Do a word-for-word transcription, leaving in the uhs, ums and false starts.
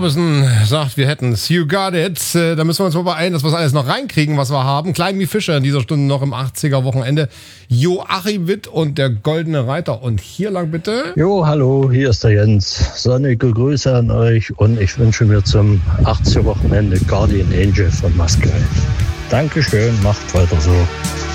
Orbison sagt, wir hätten's. You got it. Da müssen wir uns mal beeilen, dass wir es alles noch reinkriegen, was wir haben. Klein wie Fischer in dieser Stunde noch im achtziger-Wochenende. Joachim Witt und der Goldene Reiter. Und hier lang bitte. Jo, hallo, hier ist der Jens. Sonnige Grüße an euch und ich wünsche mir zum achtziger-Wochenende Guardian Angel von Muscle. Dankeschön, macht weiter so.